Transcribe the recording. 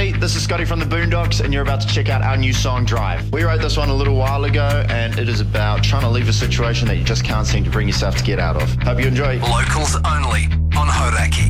everybody. This is Scotty from the Boondocks, and you're about to check out our new song, Drive. We wrote this one a little while ago, and it is about trying to leave a situation that you just can't seem to bring yourself to get out of. Hope you enjoy. Locals only on Hauraki.